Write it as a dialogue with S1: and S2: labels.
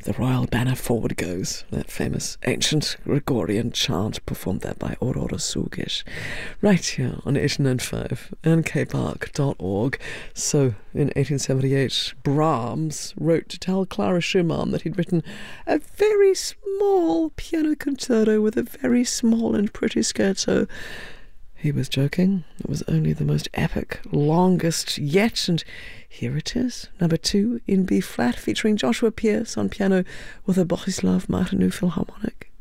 S1: The Royal Banner Forward Goes, that famous ancient Gregorian chant performed there by Aurora Sugish, right here on 1895, nkpark.org. So, in 1878, Brahms wrote to tell Clara Schumann that he'd written a very small piano concerto with a very small and pretty scherzo. He was joking. It was only the most epic, longest yet, and here it is, number 2 in B-flat, featuring Joshua Pierce on piano with a Bohuslav Martinu Philharmonic.